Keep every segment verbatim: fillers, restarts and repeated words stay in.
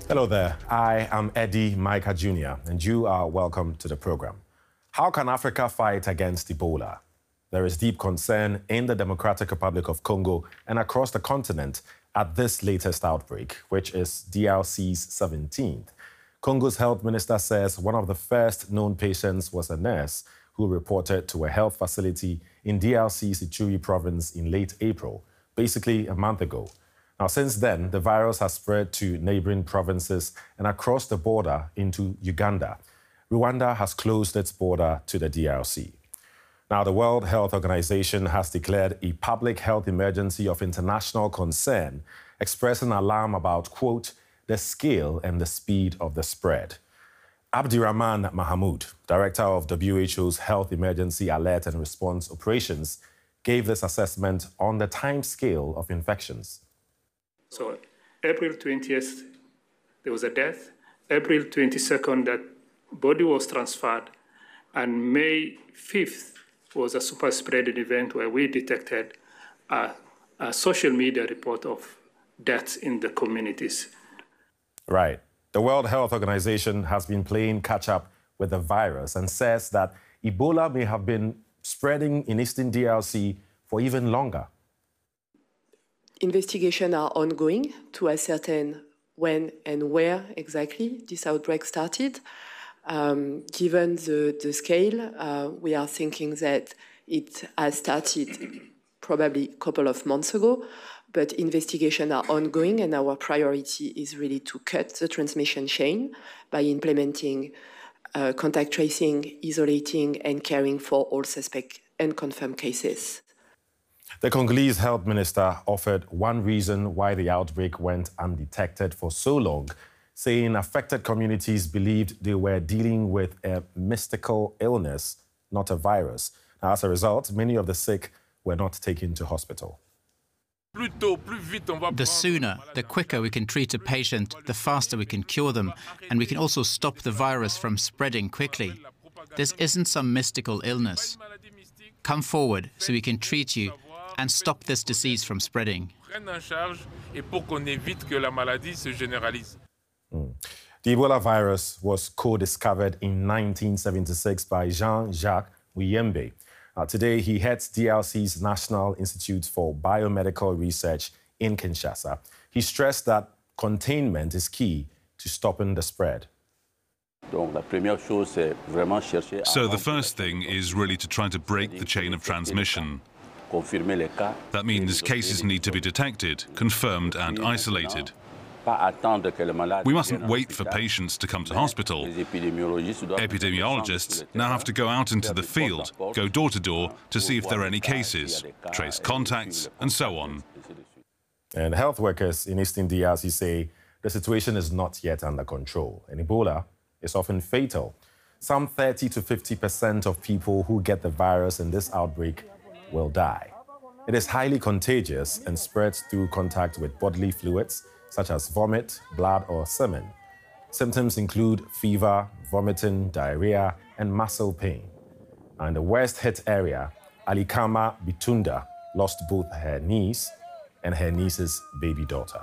Hello there. I am Eddie Micah Junior, and you are welcome to the program. How can Africa fight against Ebola? There is deep concern in the Democratic Republic of Congo and across the continent at this latest outbreak, which is D R C's seventeenth. Congo's health minister says one of the first known patients was a nurse who reported to a health facility in D R C's Ituri province in late April, basically a month ago. Now, since then, the virus has spread to neighboring provinces and across the border into Uganda. Rwanda has closed its border to the D R C. Now, the World Health Organization has declared a public health emergency of international concern, expressing alarm about, quote, the scale and the speed of the spread. Abdirahman Mahamoud, director of W H O's Health Emergency Alert and Response Operations, gave this assessment on the time scale of infections. So April twentieth, there was a death. April twenty-second, that body was transferred. And May fifth was a super spreading event where we detected a, a social media report of deaths in the communities. Right. The World Health Organization has been playing catch-up with the virus and says that Ebola may have been spreading in eastern D R C for even longer. Investigations are ongoing to ascertain when and where exactly this outbreak started. Um, given the, the scale, uh, we are thinking that it has started probably a couple of months ago, but investigations are ongoing, and our priority is really to cut the transmission chain by implementing uh, contact tracing, isolating, and caring for all suspect and confirmed cases. The Congolese health minister offered one reason why the outbreak went undetected for so long, saying affected communities believed they were dealing with a mystical illness, not a virus. Now, as a result, many of the sick were not taken to hospital. The sooner, the quicker we can treat a patient, the faster we can cure them, and we can also stop the virus from spreading quickly. This isn't some mystical illness. Come forward so we can treat you and stop this disease from spreading. Mm. The Ebola virus was co-discovered in nineteen seventy-six by Jean-Jacques Muyembe. Uh, today, he heads D R C's National Institute for Biomedical Research in Kinshasa. He stressed that containment is key to stopping the spread. So the first thing is really to try to break the chain of transmission. That means cases need to be detected, confirmed and isolated. We mustn't wait for patients to come to hospital. Epidemiologists now have to go out into the field, go door to door to see if there are any cases, trace contacts and so on. And health workers in eastern D R C say the situation is not yet under control, and Ebola is often fatal. Some thirty to fifty percent of people who get the virus in this outbreak will die. It is highly contagious and spreads through contact with bodily fluids, such as vomit, blood, or semen. Symptoms include fever, vomiting, diarrhea, and muscle pain. In the worst-hit area, Alikama Bitunda lost both her niece and her niece's baby daughter.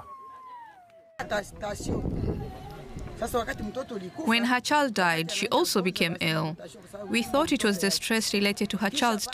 When her child died, she also became ill. We thought it was the stress related to her child's death.